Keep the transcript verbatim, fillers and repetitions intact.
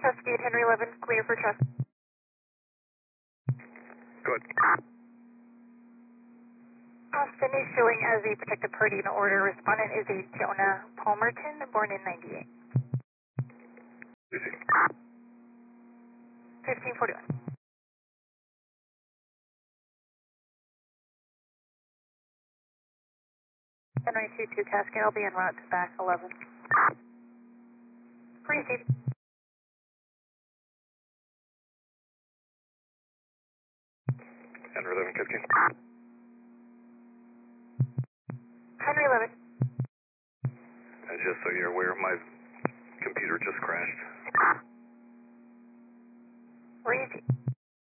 Cascade Henry eleven, clear for traffic. Good. Austin is showing as a protected party in order. Respondent is a Jonah Palmerton, born in ninety-eight. Easy. fifteen forty-one. Henry two two Cascade, I'll be en route to back eleven. Receive. Henry eleven, Cascade. Henry eleven. And just so you're aware, my computer just crashed. Receive.